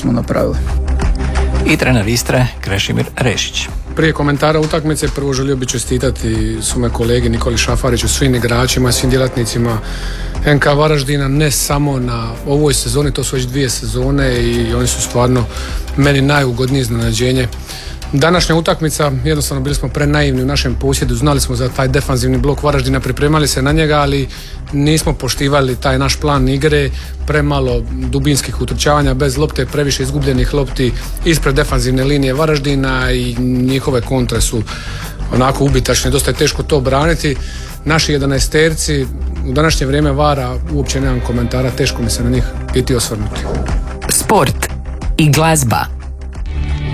smo napravili. I trener Istre Krešimir Rešić. Prije komentara utakmice prvo želio bih čestitati svome kolegi Nikoli Šafariću, svim igračima, svim djelatnicima NK Varaždina, ne samo na ovoj sezoni, to su već 2 sezone i oni su stvarno meni najugodnije iznenađenje. Današnja utakmica, jednostavno bili smo prenaivni u našem posjedu, znali smo za taj defanzivni blok Varaždina, pripremali se na njega, ali nismo poštivali taj naš plan igre, premalo dubinskih utrčavanja bez lopte, previše izgubljenih lopti ispred defanzivne linije Varaždina i njihove kontre su onako ubitačne, dosta je teško to braniti. Naši 11-terci u današnje vrijeme Vara, uopće nemam komentara, teško mi se na njih biti osvrnuti. Sport i glazba.